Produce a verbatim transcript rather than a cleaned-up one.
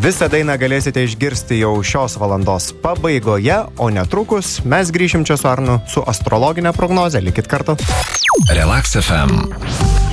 Visą dainą galėsite išgirsti jau šios valandos pabaigoje, o netrukus mes grįšim čia su Arnu su astrologinė prognozė. Likit kartu. Relax F M.